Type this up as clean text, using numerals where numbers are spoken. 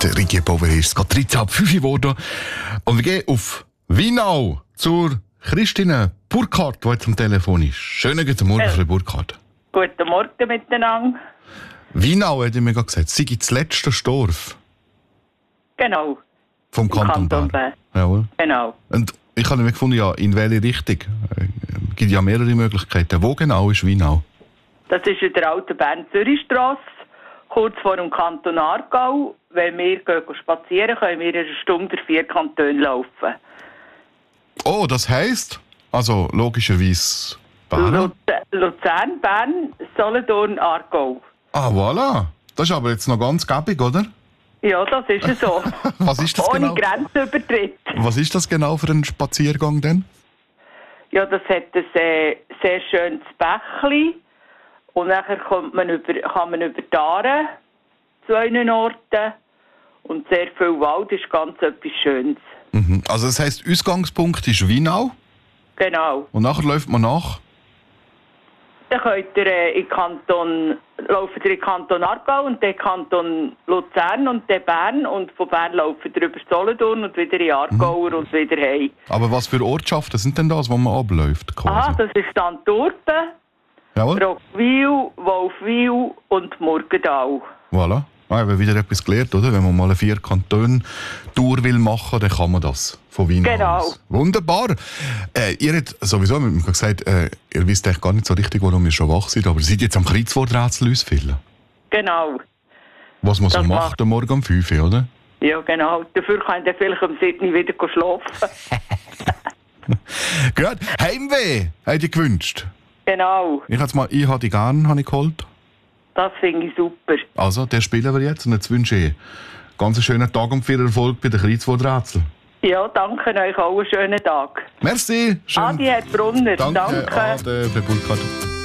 Der Ricky Power ist gerade 13.05 geworden. Und wir gehen auf Wienau zur Christine Burkhardt, die jetzt am Telefon ist. Schönen guten Morgen, Frau Burkhardt. Guten Morgen miteinander. Wienau, hat mir gerade gesagt, sei das letzte Dorf Genau. vom Kanton Bern. Jawohl. Genau. Und ich habe mir gefunden, ja, in welche Richtung? Es gibt ja mehrere Möglichkeiten. Wo genau ist Wienau? Das ist in der alten Bern-Zürich-Strasse, kurz vor dem Kanton Aargau. Wenn wir gehen spazieren, können wir in einer Stunde durch 4 Kantone laufen. Oh, das heisst, also logischerweise Bern. Luzern, Bern, Solothurn, Aargau. Ah, voilà. Das ist aber jetzt noch ganz gäbig, oder? Ja, das ist es so. Was ist das Ohne genau? Grenzübertritt. Was ist das genau für ein Spaziergang denn? Ja, das hat ein sehr schönes Bächli. Und nachher kann man über die Aare zu einem Orten. Und sehr viel Wald ist ganz etwas Schönes. Mhm. Also das heisst, Ausgangspunkt ist Wienau Genau. und nachher läuft man nach? Dann könnt ihr laufen ihr in den Kanton Aargau und den Kanton Luzern und den Bern. Und von Bern laufen ihr über Solothurn und wieder in Aargau und wieder heim. Aber was für Ortschaften sind denn das, wo man abläuft? Quasi? Das ist Antwerpen, Jawohl. Roggwil, Wolfwil und Murgenthal. Voilà. Ah, haben wir wieder etwas gelernt, oder? Wenn man mal eine 4-Kantone-Tour will machen, dann kann man das von Wien Genau. aus. Wunderbar. Ihr habt sowieso mit mir gesagt, ihr wisst eigentlich gar nicht so richtig, warum ihr schon wach seid, aber ihr seid jetzt am Kreuzworträtsel ausfüllen. Genau. Was man so Das macht am Morgen um 5 Uhr, oder? Ja, genau. Dafür kann ich vielleicht um 7 Uhr wieder schlafen. Gut. Heimweh, habt ihr gewünscht? Genau. Ich habe die gerne geholt. Das finde ich super. Also, der spielen wir jetzt und jetzt wünsche ich ganz einen schönen Tag und viel Erfolg bei den Kreuzworträtseln. Ja, danke euch auch einen schönen Tag. Merci. Schön. Adi Herr Brunner. Danke. Ade, Frau Burkhardt.